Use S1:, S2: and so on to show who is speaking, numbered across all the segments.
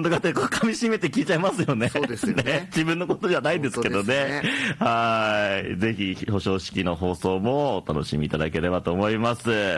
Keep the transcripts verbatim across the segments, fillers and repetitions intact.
S1: とかってこう噛み締めて聞いちゃいますよね。
S2: そうですよね。
S1: ね、自分のことじゃないですけどね。ね、はい。ぜひ、表彰式の放送もお楽しみいただければと思います。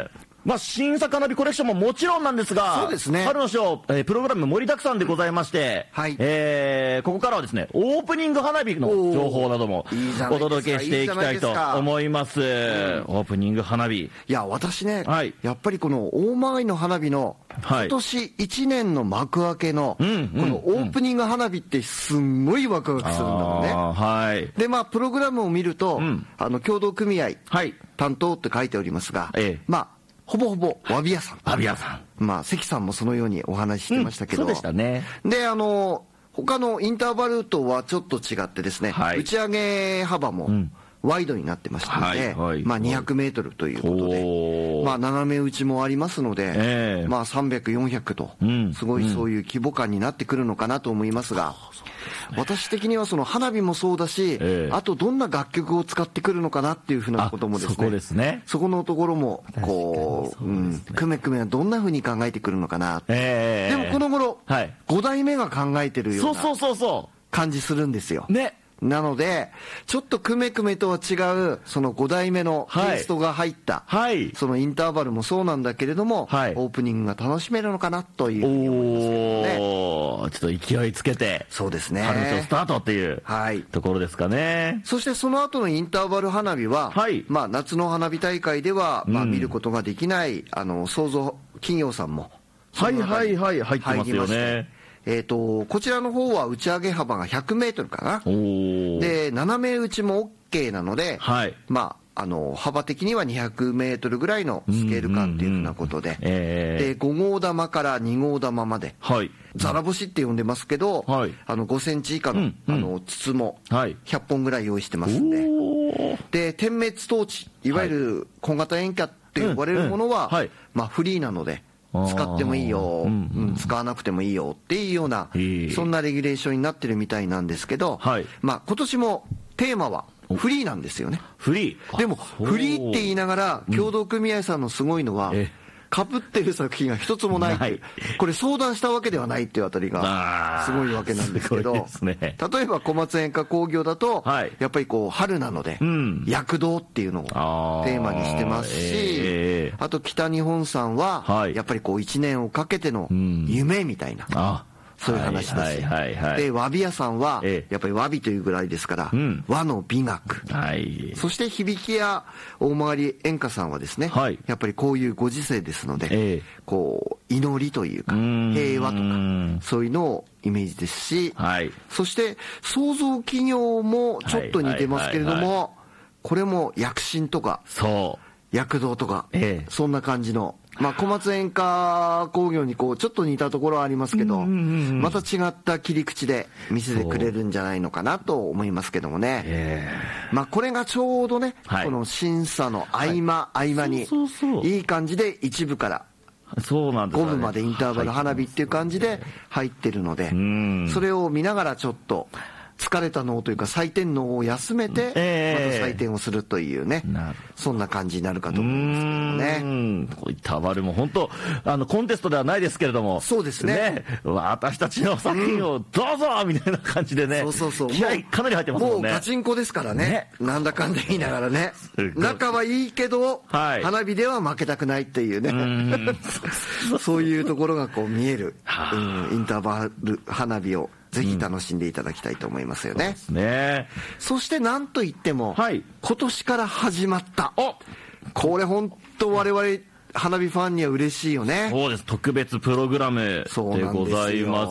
S1: まあ、新作花火コレクションももちろんなんですが、
S2: そうですね。
S1: 春の賞、えー、プログラム盛りだくさんでございまして、はい。えー、ここからはですね、オープニング花火の情報などもお届けしていきたいと思います。いい、うん、オープニング花火。
S2: いや、私ね、はい、やっぱりこの大曲の花火の、今年いちねんの幕開けの、このオープニング花火ってすんごいワクワクするんだろうね。はい。で、まあ、プログラムを見ると、うん、あの、協同組合、はい、担当って書いておりますが、ええ、まあ、ほぼほぼわび屋さん。
S1: わび屋さ
S2: ん。まあ、関さんもそのようにお話ししてましたけど。
S1: うん、そうでしたね。
S2: で、あの、他のインターバルとはちょっと違ってですね、はい、打ち上げ幅もワイドになってましたので、はいはい、まあにひゃくメートルということで、まあ斜め打ちもありますので、えー、まあさんびゃく、よんひゃくと、すごいそういう規模感になってくるのかなと思いますが、うん、私的にはその花火もそうだし、えー、あとどんな楽曲を使ってくるのかなっていうふうなこともですね、
S1: そこですね。
S2: そこのところも、こう、うん、くめくめはどんなふうに考えてくるのかな。えー、でもこの頃、はい、ご代目が考えてるような感じするんですよ。ね。なので、ちょっとくめくめとは違う、そのご代目のテイストが入った、はい、そのインターバルもそうなんだけれども、はい、オープニングが楽しめるのかなというふうに思いますけどね。
S1: おー、ちょっと勢いつけて、
S2: そうですね。
S1: 春の賞スタートっていう、はい、ところですかね。
S2: そしてその後のインターバル花火は、はい、まあ夏の花火大会では、まあ見ることができない、あの、創造企業さんも、
S1: はいはいはい、入ってますよね。
S2: えーと、こちらの方は打ち上げ幅がひゃくメートルかな。で、斜め打ちも OK なので、はい、まあ、あの、幅的にはにひゃくメートルぐらいのスケール感というふうなことで、えー、で、ご号玉からに号玉まで、はい、ザラ星って呼んでますけど、はい、あの、ごセンチ以下の、うんうん、あの、筒もひゃっぽんぐらい用意してますんで、で、点滅トーチ、いわゆる小型煙火って呼ばれるものは、はい、まあ、フリーなので、使ってもいいよ、うんうん、使わなくてもいいよっていうような、そんなレギュレーションになってるみたいなんですけど、はい、まあ今年もテーマはフリーなんですよね。
S1: フリー
S2: でも、フリーって言いながら、協同組合さんのすごいのは、うん、かぶってる作品が一つもないっていう、これ相談したわけではないっていうあたりがすごいわけなんですけど、ね、例えば小松煙火工業だと、はい、やっぱりこう春なので、うん、躍動っていうのをテーマにしてますし、えー、あと北日本さんは、はい、やっぱりこう一年をかけての夢みたいな、うん、あそういう話だし、でわび屋さんは、ええ、やっぱりわびというぐらいですから、うん、和の美学、はい、そして響きや大曲演歌さんはですね、はい、やっぱりこういうご時世ですので、ええ、こう祈りというか平和とかそういうのをイメージですし、はい、そして創造企業もちょっと似てますけれども、はいはいはいはい、これも躍進とか躍動とか、ええ、そんな感じの。まあ、小松煙火工業にこうちょっと似たところはありますけど、また違った切り口で見せてくれるんじゃないのかなと思いますけどもね、えー、まあこれがちょうどね、はい、この審査の合間、はい、合間にいい感じで一部から
S1: そうなんですよね、
S2: ごぶまでインターバル花火っていう感じで入ってるので、それを見ながらちょっと疲れた脳というか採点脳を休めて、えー、また採点をするというね、そんな感じになるかと思いますけどね。うん、
S1: こういったバルも本当あのコンテストではないですけれども、
S2: そうですね。ね、
S1: 私たちの作品をどうぞみたいな感じでね、そうそうそう、気合かなり入ってますもんね。
S2: もうガチンコですからね。ね、なんだかんだ言いながらね、仲はいいけど、はい、花火では負けたくないっていうね、うそういうところがこう見える、うん、インターバル花火をぜひ楽しんでいただきたいと思いますよね。うん、そうですね。そしてなんといっても、はい、今年から始まった。これ本当我々花火ファンには嬉しいよね。
S1: そうです。特別プログラムでございます。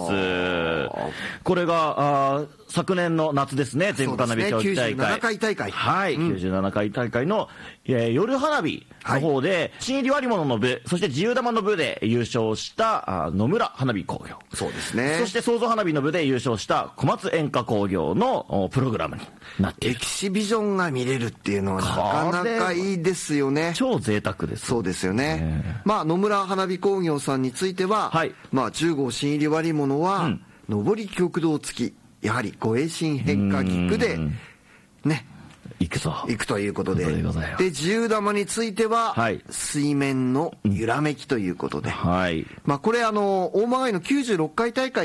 S1: これがあ昨年の夏ですね。全国花火競技大会。
S2: きゅうじゅうななかい大会。
S1: はい。うん、きゅうじゅうななかい大会の、えー、夜花火の方で、はい、新入り割物の部、そして自由玉の部で優勝したあ野村花火工業。
S2: そうですね。
S1: そして創造花火の部で優勝した小松煙火工業のプログラムになっている。
S2: エキシビジョンが見れるっていうのはなかなかいいですよね。
S1: 超贅沢です。
S2: そうですよね。まあ、野村花火工業さんについては、はい、まあ、じゅう号新入り割物は、うん、上り極道付き、やはりご栄新変化菊で、ね、
S1: 行くぞ。
S2: 行くということで。で、自由玉については、はい、水面の揺らめきということで。はい。まあ、これ、あの、大曲のきゅうじゅうろっかい大会